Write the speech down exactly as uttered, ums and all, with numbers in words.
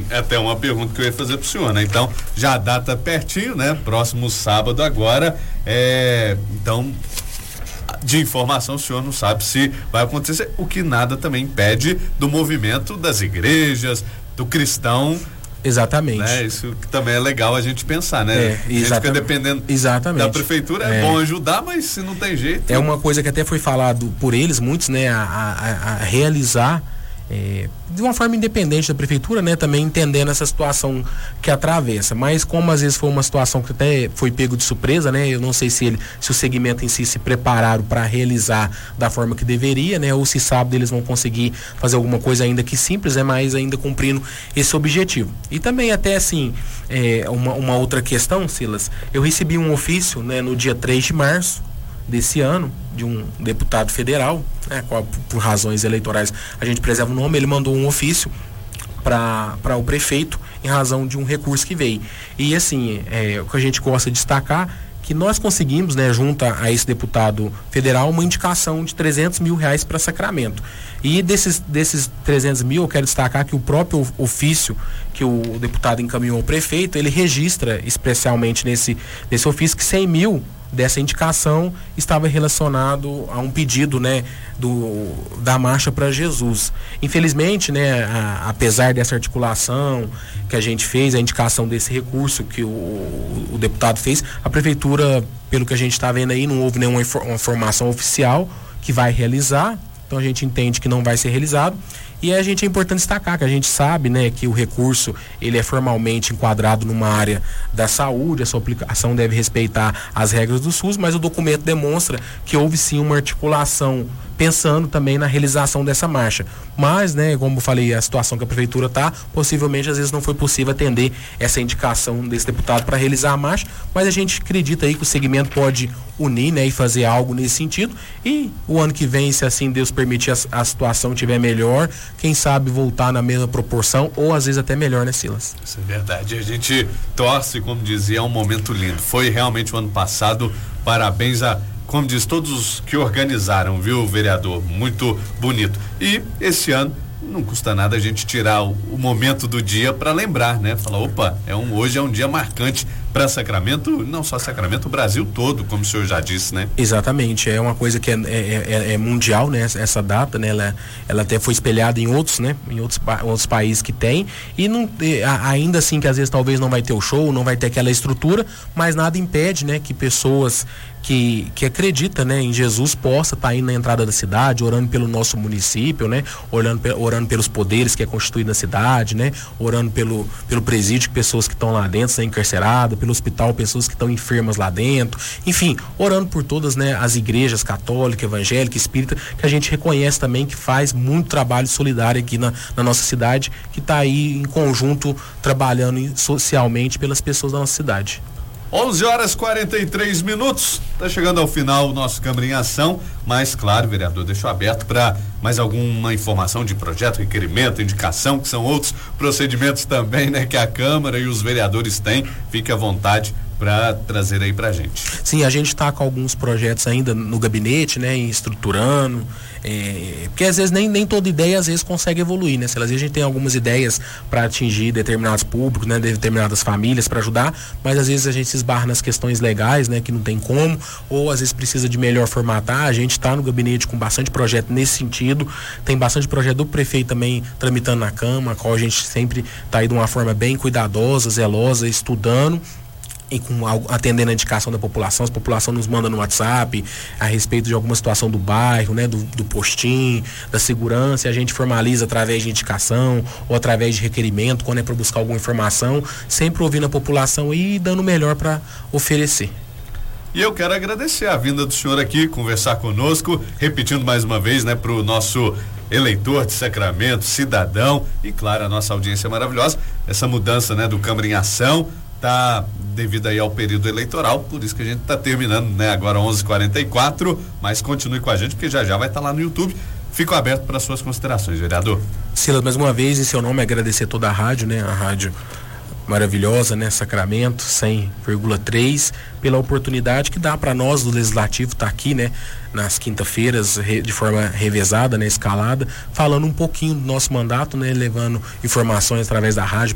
até uma pergunta que eu ia fazer pro senhor, né? Então, já a data pertinho, né? Próximo sábado agora, é, então, de informação, o senhor não sabe se vai acontecer, o que nada também impede do movimento das igrejas, do cristão. Exatamente. Né? Isso que também é legal a gente pensar, né? É, a gente fica dependendo exatamente. da prefeitura, é, é bom ajudar, mas se não tem jeito... É uma coisa que até foi falado por eles, muitos, né? A, a, a realizar é, de uma forma independente da prefeitura, né? Também entendendo essa situação que atravessa, mas como às vezes foi uma situação que até foi pego de surpresa, né? Eu não sei se ele, se o segmento em si se prepararam para realizar da forma que deveria, né? Ou se sábado eles vão conseguir fazer alguma coisa ainda que simples, né? Mas ainda cumprindo esse objetivo. E também até assim, é, uma, uma outra questão, Silas, eu recebi um ofício, né? No dia três de março desse ano, de um deputado federal, né, qual, por razões eleitorais a gente preserva o nome, ele mandou um ofício para o prefeito em razão de um recurso que veio. E assim, é, o que a gente gosta de destacar que nós conseguimos, né, junto a esse deputado federal, uma indicação de trezentos mil reais para Sacramento. E desses, desses trezentos mil, eu quero destacar que o próprio ofício que o deputado encaminhou ao prefeito, ele registra especialmente nesse, nesse ofício que cem mil dessa indicação estava relacionado a um pedido, né, do, da Marcha para Jesus. Infelizmente, né, a, apesar dessa articulação que a gente fez, a indicação desse recurso que o, o, o deputado fez, a prefeitura, pelo que a gente está vendo aí, não houve nenhuma infor, uma informação oficial que vai realizar, então a gente entende que não vai ser realizado. E a gente é importante destacar que a gente sabe, né, que o recurso ele é formalmente enquadrado numa área da saúde, a sua aplicação deve respeitar as regras do SUS, mas o documento demonstra que houve sim uma articulação pensando também na realização dessa marcha. Mas, né, como eu falei, a situação que a prefeitura está, possivelmente às vezes não foi possível atender essa indicação desse deputado para realizar a marcha, mas a gente acredita aí que o segmento pode unir, né, e fazer algo nesse sentido, e o ano que vem, se assim Deus permitir a, a situação estiver melhor, quem sabe voltar na mesma proporção ou às vezes até melhor, né, Silas? Isso é verdade, a gente torce, como dizia, é um momento lindo. Foi realmente o ano passado, parabéns a, como diz, todos os que organizaram, viu, vereador? Muito bonito. E esse ano não custa nada a gente tirar o, o momento do dia para lembrar, né? Falar, opa, é um, hoje é um dia marcante para Sacramento, não só Sacramento, o Brasil todo, como o senhor já disse, né? Exatamente, é uma coisa que é, é, é, é mundial, né? Essa data, né? Ela, ela até foi espelhada em outros, né? Em outros, outros países que tem, e não, ainda assim que às vezes talvez não vai ter o show, não vai ter aquela estrutura, mas nada impede, né? Que pessoas que, que acredita, né, em Jesus possa estar tá indo na entrada da cidade, orando pelo nosso município, né, orando, orando pelos poderes que é constituído na cidade, né, orando pelo, pelo presídio, pessoas que estão lá dentro, estão encarceradas, pelo hospital, pessoas que estão enfermas lá dentro, enfim, orando por todas, né, as igrejas católica, evangélica, espírita, que a gente reconhece também que faz muito trabalho solidário aqui na, na nossa cidade, que está aí em conjunto trabalhando socialmente pelas pessoas da nossa cidade. onze horas e quarenta e três minutos, tá chegando ao final o nosso Câmara em Ação, mas claro, vereador, deixo aberto para mais alguma informação de projeto, requerimento, indicação, que são outros procedimentos também, né, que a Câmara e os vereadores têm, fique à vontade para trazer aí pra gente. Sim, a gente está com alguns projetos ainda no gabinete, né, estruturando, é, porque às vezes nem, nem toda ideia às vezes consegue evoluir, né? Se às vezes a gente tem algumas ideias para atingir determinados públicos, né, determinadas famílias para ajudar, mas às vezes a gente se esbarra nas questões legais, né, que não tem como, ou às vezes precisa de melhor formatar. A gente está no gabinete com bastante projeto nesse sentido, tem bastante projeto do prefeito também tramitando na Câmara, a qual a gente sempre está aí de uma forma bem cuidadosa, zelosa, estudando e com atendendo a indicação da população. A população nos manda no WhatsApp a respeito de alguma situação do bairro, né, do, do postinho, da segurança, e a gente formaliza através de indicação ou através de requerimento, quando é para buscar alguma informação, sempre ouvindo a população e dando o melhor para oferecer. E eu quero agradecer a vinda do senhor aqui, conversar conosco, repetindo mais uma vez, né, para o nosso eleitor de Sacramento, cidadão, e claro, a nossa audiência maravilhosa, essa mudança, né, do Câmara em Ação, tá devido aí ao período eleitoral, por isso que a gente tá terminando, né, agora onze e quarenta e quatro, mas continue com a gente, porque já já vai estar tá lá no YouTube. Fico aberto para suas considerações, vereador. Silas, mais uma vez, em seu nome, agradecer toda a rádio, né, a rádio maravilhosa, né, Sacramento cem vírgula três, pela oportunidade que dá para nós do Legislativo estar tá aqui, né, nas quinta-feiras, re, de forma revezada, né, escalada, falando um pouquinho do nosso mandato, né, levando informações através da rádio